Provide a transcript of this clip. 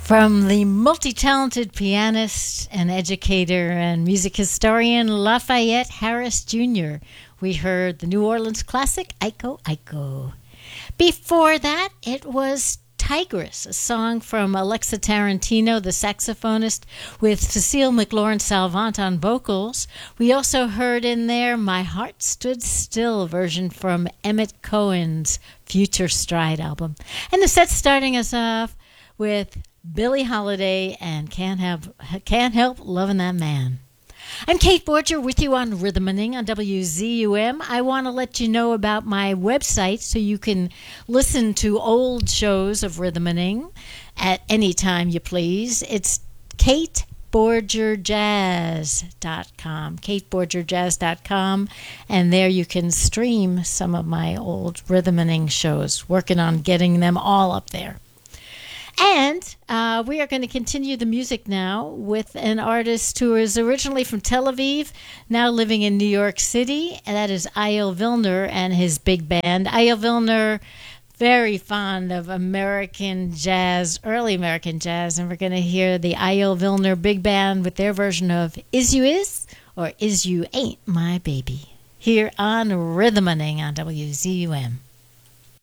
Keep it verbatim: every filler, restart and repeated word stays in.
From the multi-talented pianist and educator and music historian Lafayette Harris Junior, we heard the New Orleans classic Iko Iko. Before that, it was Tigress, a song from Alexa Tarantino, the saxophonist, with Cecile McLaurin-Salvant on vocals. We also heard in there My Heart Stood Still version from Emmett Cohen's Future Stride album. And the set starting us off with Billie Holiday and Can't Have Can't Help Loving That Man. I'm Kate Borger with you on Rhythmaning on W Z U M. I want to let you know about my website so you can listen to old shows of Rhythmaning at any time you please. It's kate borger jazz dot com, kate borger jazz dot com, and there you can stream some of my old Rhythmaning shows, working on getting them all up there. And uh, we are going to continue the music now with an artist who is originally from Tel Aviv, now living in New York City, and that is Eyal Vilner and his big band. Eyal Vilner, very fond of American jazz, early American jazz, and we're going to hear the Eyal Vilner big band with their version of Is You Is or Is You Ain't My Baby, here on Rhythmaning on W Z U M.